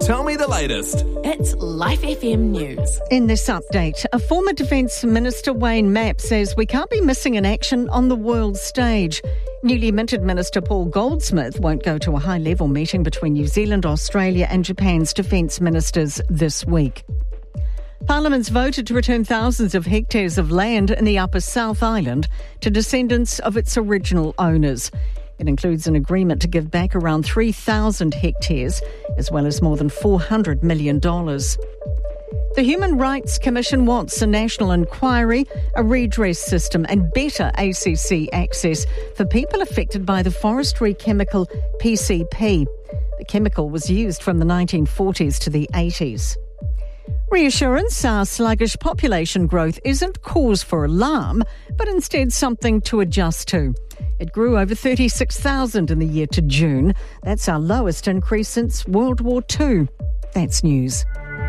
Tell me the latest. It's Life FM News. In this update, a former Defence Minister, Wayne Mapp, says we can't be missing in action on the world stage. Newly minted Minister Paul Goldsmith won't go to a high-level meeting between New Zealand, Australia and Japan's defence ministers this week. Parliament's voted to return thousands of hectares of land in the Upper South Island to descendants of its original owners. It includes an agreement to give back around 3,000 hectares, as well as more than $400 million. The Human Rights Commission wants a national inquiry, a redress system and better ACC access for people affected by the forestry chemical PCP. The chemical was used from the 1940s to the 80s. Reassurance, our sluggish population growth isn't cause for alarm, but instead something to adjust to. It grew over 36,000 in the year to June. That's our lowest increase since World War II. That's news.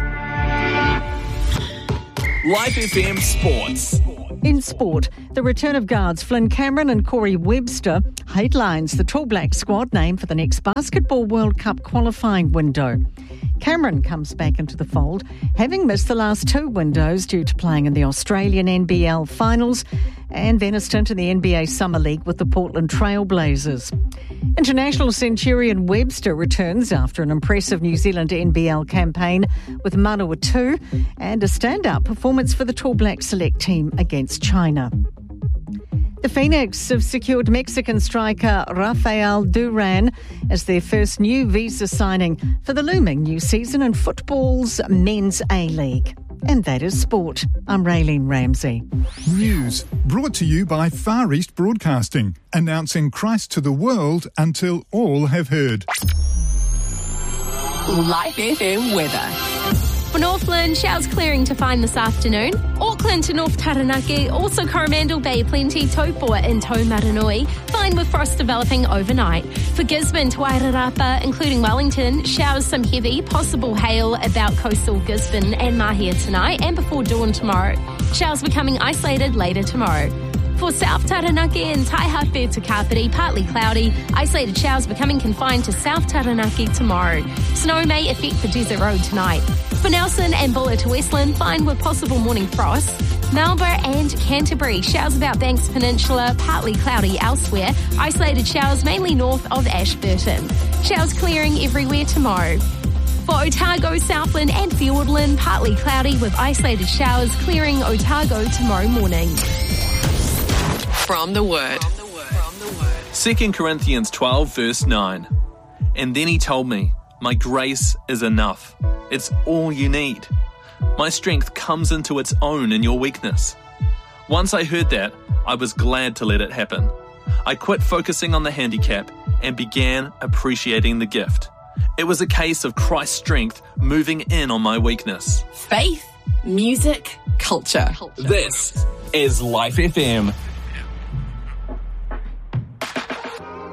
Life FM Sports. In sport, the return of guards Flynn Cameron and Corey Webster headlines the Tall Black squad name for the next Basketball World Cup qualifying window. Cameron comes back into the fold, having missed the last two windows due to playing in the Australian NBL finals and then a stint in the NBA Summer League with the Portland Trail Blazers. International centurion Webster returns after an impressive New Zealand NBL campaign with Manawatu and a standout performance for the Tall Black select team against China. The Phoenix have secured Mexican striker Rafael Duran as their first new visa signing for the looming new season in football's Men's A-League. And that is sport. I'm Raylene Ramsey. News brought to you by Far East Broadcasting, announcing Christ to the world until all have heard. Life FM weather. For Northland, showers clearing to find this afternoon. Auckland to North Taranaki, also Coromandel Bay, plenty Taupo and Taumaranui, fine with frost developing overnight. For Gisborne to Wairarapa, including Wellington, showers some heavy, possible hail about coastal Gisborne and Mahia tonight and before dawn tomorrow. Showers becoming isolated later tomorrow. For South Taranaki and Taihape to Kapiti, partly cloudy. Isolated showers becoming confined to South Taranaki tomorrow. Snow may affect the desert road tonight. For Nelson and Bulla to Westland, fine with possible morning frost. Melbourne and Canterbury, showers about Banks Peninsula, partly cloudy elsewhere. Isolated showers mainly north of Ashburton. Showers clearing everywhere tomorrow. For Otago, Southland and Fiordland, partly cloudy with isolated showers clearing Otago tomorrow morning. From the Word. 2 Corinthians 12 verse 9. And then he told me, my grace is enough. It's all you need. My strength comes into its own in your weakness. Once I heard that, I was glad to let it happen. I quit focusing on the handicap and began appreciating the gift. It was a case of Christ's strength moving in on my weakness. Faith, music, culture. This is Life FM.